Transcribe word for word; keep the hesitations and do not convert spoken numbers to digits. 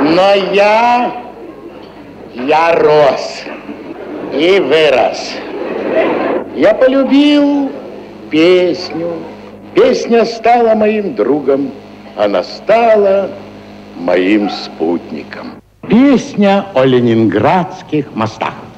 Но я, я рос и вырос. Я полюбил песню. Песня стала моим другом. Она стала моим спутником. Песня о ленинградских мостах.